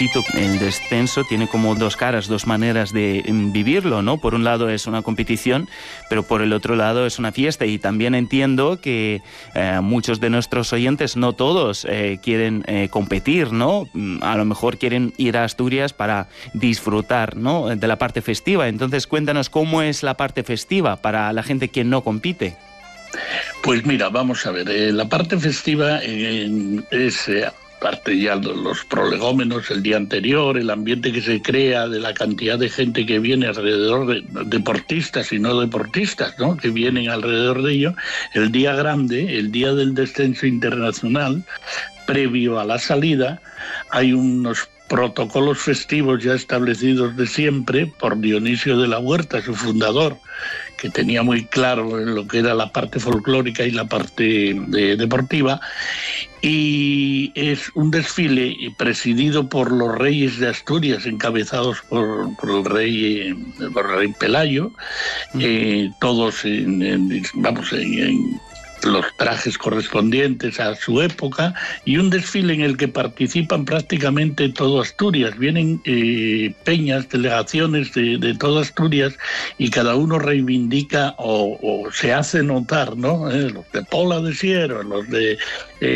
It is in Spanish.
repito, el descenso tiene como dos caras, dos maneras de vivirlo, ¿no? Por un lado es una competición, pero por el otro lado es una fiesta. Y también entiendo que muchos de nuestros oyentes, no todos, quieren competir, ¿no? A lo mejor quieren ir a Asturias para disfrutar, ¿no?, de la parte festiva. Entonces, cuéntanos cómo es la parte festiva para la gente que no compite. Pues mira, vamos a ver, la parte festiva es, aparte ya de los prolegómenos el día anterior, el ambiente que se crea, de la cantidad de gente que viene alrededor, de deportistas y no deportistas, ¿no?, que vienen alrededor de ello. El día grande, el día del descenso internacional, previo a la salida, hay unos protocolos festivos ya establecidos de siempre por Dionisio de la Huerta, su fundador, que tenía muy claro lo que era la parte folclórica y la parte deportiva, y es un desfile presidido por los reyes de Asturias, encabezados por el rey Pelayo, todos en los trajes correspondientes a su época, y un desfile en el que participan prácticamente todo Asturias. Vienen peñas, delegaciones de toda Asturias, y cada uno reivindica o se hace notar, ¿no? Los de Pola de Siero, los de